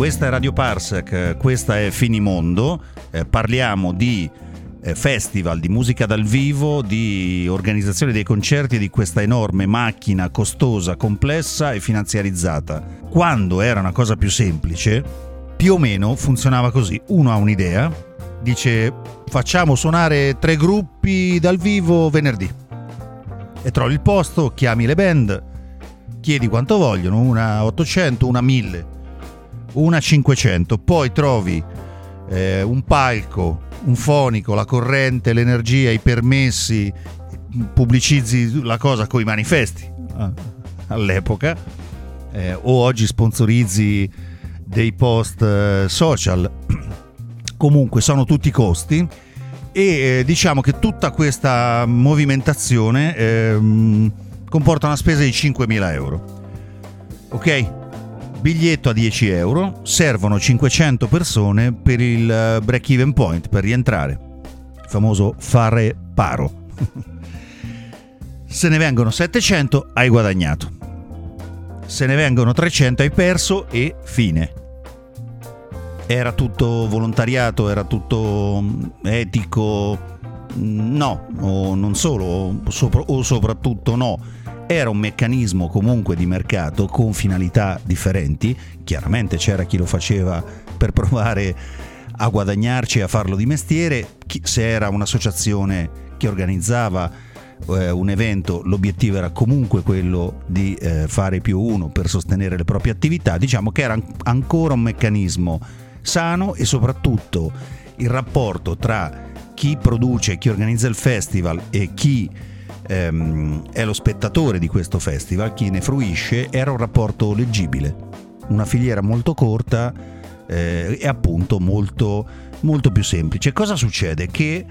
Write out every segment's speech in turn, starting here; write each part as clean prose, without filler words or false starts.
Questa è Radio Parsec, questa è Finimondo, parliamo di festival, di musica dal vivo, di organizzazione dei concerti, di questa enorme macchina costosa, complessa e finanziarizzata. Quando era una cosa più semplice, più o meno funzionava così: uno ha un'idea, dice facciamo suonare 3 gruppi dal vivo venerdì, e trovi il posto, chiami le band, chiedi quanto vogliono, una 800, una 1000, una 500, poi trovi un palco, un fonico, la corrente, l'energia, i permessi, pubblicizzi la cosa coi manifesti all'epoca, o oggi sponsorizzi dei post social. Comunque sono tutti costi, e diciamo che tutta questa movimentazione comporta una spesa di 5.000 euro. Ok? Biglietto a 10 euro, servono 500 persone per il break-even point, per rientrare, il famoso fare paro. Se ne vengono 700 hai guadagnato, se ne vengono 300 hai perso, e fine. Era tutto volontariato, era tutto etico? No, o non solo, o soprattutto no. Era un meccanismo comunque di mercato con finalità differenti. Chiaramente c'era chi lo faceva per provare a guadagnarci e a farlo di mestiere. Se era un'associazione che organizzava un evento, l'obiettivo era comunque quello di fare più uno per sostenere le proprie attività. Diciamo che era ancora un meccanismo sano, e soprattutto il rapporto tra chi produce, chi organizza il festival e chi è lo spettatore di questo festival, chi ne fruisce, era un rapporto leggibile, una filiera molto corta e appunto molto, molto più semplice. Cosa succede? Che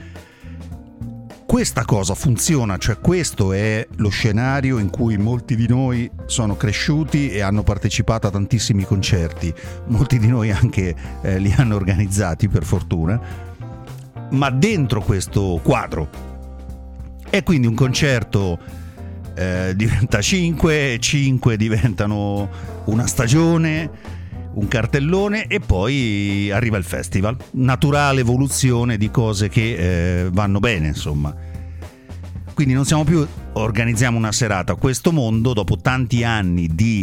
questa cosa funziona, cioè questo è lo scenario in cui molti di noi sono cresciuti e hanno partecipato a tantissimi concerti, molti di noi anche li hanno organizzati, per fortuna, ma dentro questo quadro. E quindi un concerto diventa 5 diventano una stagione, un cartellone, e poi arriva il festival. Naturale evoluzione di cose che vanno bene, insomma. Quindi non siamo più organizziamo una serata. Questo mondo, dopo tanti anni di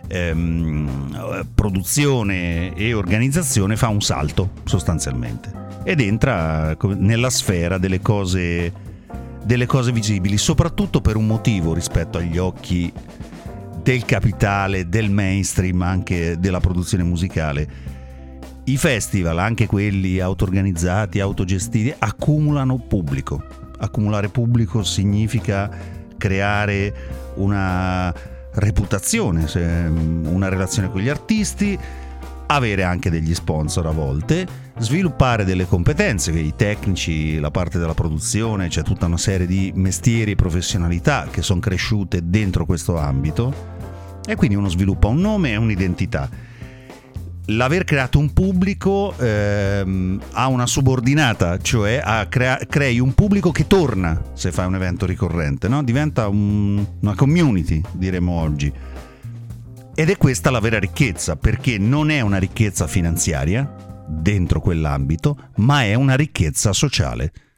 produzione e organizzazione, fa un salto sostanzialmente ed entra nella sfera delle cose visibili, soprattutto per un motivo rispetto agli occhi del capitale, del mainstream, anche della produzione musicale. I festival, anche quelli auto-organizzati, autogestiti, accumulano pubblico. Accumulare pubblico significa creare una reputazione, una relazione con gli artisti, avere anche degli sponsor a volte, sviluppare delle competenze, i tecnici, la parte della produzione. C'è tutta una serie di mestieri e professionalità che sono cresciute dentro questo ambito, e quindi uno sviluppa un nome e un'identità. L'aver creato un pubblico ha una subordinata, cioè crei un pubblico che torna se fai un evento ricorrente, no? Diventa una community, diremo oggi. Ed è questa la vera ricchezza, perché non è una ricchezza finanziaria dentro quell'ambito, ma è una ricchezza sociale.